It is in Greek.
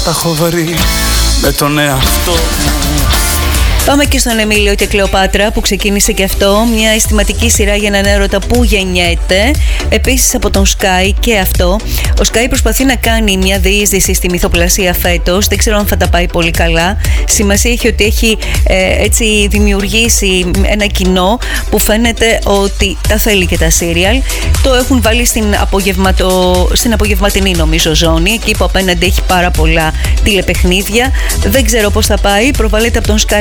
τα έχω βρει με τον εαυτό μου. Πάμε και στον Εμίλιο και Κλεοπάτρα που ξεκίνησε και αυτό, μια αισθηματική σειρά για έναν έρωτα που γεννιέται, επίσης από τον Sky και αυτό. Ο Sky προσπαθεί να κάνει μια διείσδυση στη μυθοπλασία φέτος, δεν ξέρω αν θα τα πάει πολύ καλά. Σημασία έχει ότι έχει έτσι δημιουργήσει ένα κοινό που φαίνεται ότι τα θέλει και τα σύριαλ. Το έχουν βάλει στην απογευματινή νομίζω ζώνη, εκεί που απέναντι έχει πάρα πολλά τηλεπαιχνίδια. Δεν ξέρω πώς θα πάει, προβάλλεται από τον Sky